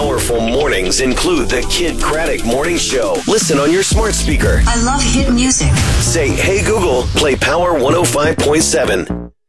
Powerful mornings include the Kid Craddock Morning Show. Listen on your smart speaker. I love hit music. Say, hey Google, play Power 105.7.